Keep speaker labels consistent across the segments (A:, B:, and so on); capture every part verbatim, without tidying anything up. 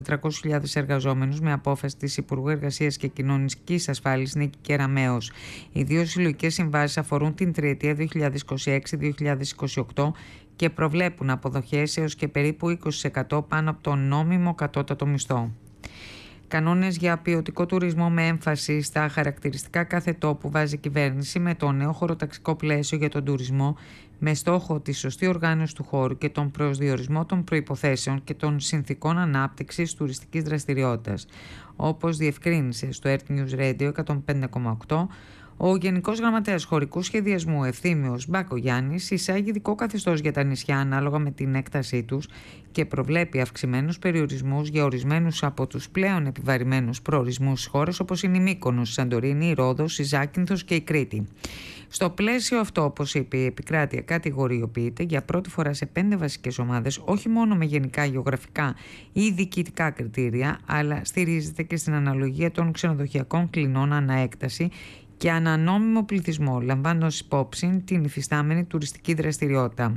A: τετρακόσιες χιλιάδες εργαζόμενους με απόφαση της Υπουργού Εργασίας και Κοινωνικής Ασφάλισης Νίκη Κεραμέως. Οι δύο συλλογικές συμβάσεις αφορούν την τριετία δύο χιλιάδες είκοσι έξι με δύο χιλιάδες είκοσι οκτώ και προβλέπουν αποδοχές έως και περίπου είκοσι τοις εκατό πάνω από τον νόμιμο κατώτατο μισθό. Κανόνες για ποιοτικό τουρισμό με έμφαση στα χαρακτηριστικά κάθε τόπου βάζει η κυβέρνηση με το νέο χωροταξικό πλαίσιο για τον τουρισμό, με στόχο τη σωστή οργάνωση του χώρου και τον προσδιορισμό των προϋποθέσεων και των συνθηκών ανάπτυξης τουριστικής δραστηριότητας. Όπως διευκρίνησε στο Earth News Radio εκατόν πέντε κόμμα οκτώ, ο Γενικός Γραμματέας Χωρικού Σχεδιασμού Ευθύμιος Μπακογιάννης εισάγει ειδικό καθεστώς για τα νησιά ανάλογα με την έκτασή τους και προβλέπει αυξημένους περιορισμούς για ορισμένους από τους πλέον επιβαρημένους προορισμούς στις χώρες όπως είναι η Μύκονος, η Σαντορίνη, η Ρόδος, η Ζάκυνθος και η Κρήτη. Στο πλαίσιο αυτό, όπως είπε, η επικράτεια κατηγοριοποιείται για πρώτη φορά σε πέντε βασικές ομάδες, όχι μόνο με γενικά γεωγραφικά ή διοικητικά κριτήρια, αλλά στηρίζεται και στην αναλογία των ξενοδοχειακών κλινών ανά έκταση και ανανόμιμο πληθυσμό, λαμβάνοντας υπόψη την υφιστάμενη τουριστική δραστηριότητα.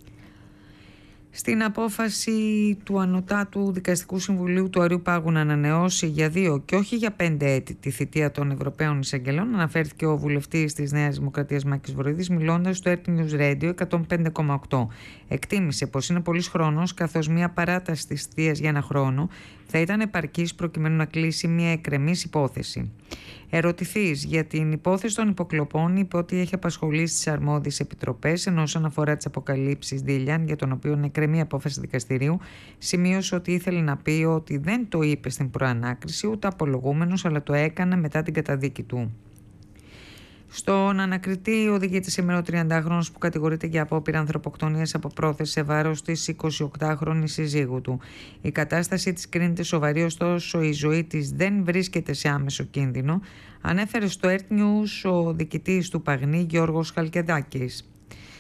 A: Στην απόφαση του Ανωτάτου Δικαστικού Συμβουλίου του Αριού Πάγου να ανανεώσει για δύο και όχι για πέντε έτη τη θητεία των Ευρωπαίων Εισαγγελών, αναφέρθηκε ο βουλευτής της Νέας Δημοκρατίας Μάκης Βορύδης, μιλώντας στο Earth News Radio εκατόν πέντε κόμμα οκτώ. Εκτίμησε πως είναι πολύς χρόνος, καθώς μια παράταση της θητείας για ένα χρόνο θα ήταν επαρκής προκειμένου να κλείσει μια εκκρεμής υπόθεση. Ερωτηθείς για την υπόθεση των υποκλοπών, είπε ότι έχει απασχολήσει τις αρμόδιες επιτροπές, ενώ όσον αφορά τις αποκαλύψεις Δήλιαν, για τον οποίο εκκρεμεί απόφαση δικαστηρίου, σημείωσε ότι ήθελε να πει ότι δεν το είπε στην προανάκριση ούτε απολογούμενος, αλλά το έκανε μετά την καταδίκη του. Στον ανακριτή οδηγείται σήμερα ο τριαντάχρονος που κατηγορείται για απόπειρα ανθρωποκτονίας από πρόθεση σε βάρος της εικοσιοκτάχρονης συζύγου του. Η κατάστασή της κρίνεται σοβαρή, ωστόσο η ζωή της δεν βρίσκεται σε άμεσο κίνδυνο, ανέφερε στο Earth News ο διοικητής του Παγνή Γιώργος Χαλκεδάκης.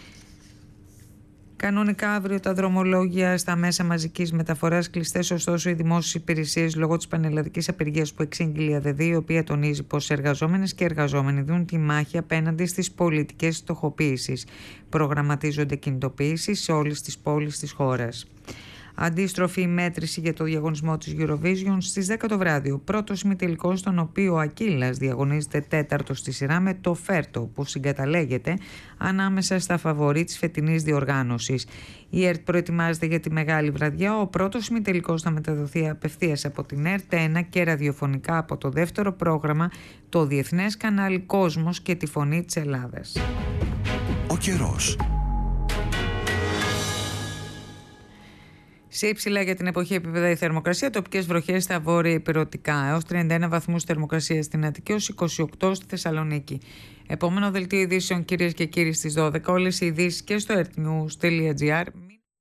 A: Κανονικά αύριο τα δρομολόγια στα μέσα μαζικής μεταφοράς κλειστές, ωστόσο οι δημόσιες υπηρεσίες λόγω της πανελλαδικής απεργίας που εξήγηλε η ΑΔΕΔΗ, η οποία τονίζει πως εργαζόμενες και εργαζόμενοι δουν τη μάχη απέναντι στις πολιτικές στοχοποίησεις. Προγραμματίζονται κινητοποιήσεις σε όλες τις πόλεις της χώρας. Αντίστροφη μέτρηση για το διαγωνισμό της Eurovision στις δέκα το βράδυ. Ο πρώτος ημιτελικός, στον οποίο ο Ακύλας διαγωνίζεται τέταρτος στη σειρά με το Φέρτο, που συγκαταλέγεται ανάμεσα στα φαβορί της φετινής διοργάνωσης. Η ΕΡΤ προετοιμάζεται για τη μεγάλη βραδιά. Ο πρώτος ημιτελικός θα μεταδοθεί απευθείας από την ΕΡΤ ένα και ραδιοφωνικά από το δεύτερο πρόγραμμα, το διεθνές κανάλι Κόσμος και τη Φωνή της Ελλάδας.
B: Ο καιρός.
A: Σε υψηλά για την εποχή επίπεδα η θερμοκρασία, τοπικές βροχές στα βόρεια υπηρετικά έως τριάντα ένα βαθμούς θερμοκρασία στην Αττική, έως είκοσι οκτώ στη Θεσσαλονίκη. Επόμενο δελτίο ειδήσεων, κυρίες και κύριοι, στις δώδεκα. Όλες οι ειδήσεις και στο earthnews τελεία gr.